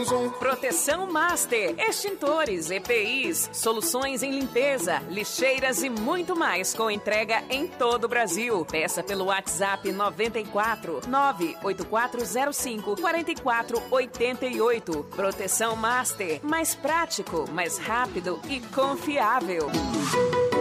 zum. Proteção Master, extintores, EPIs, soluções em limpeza, lixeiras e muito mais com entrega em todo o Brasil. Peça pelo WhatsApp 94 98405 4488. Proteção Master, mais prático, mais rápido e confiável.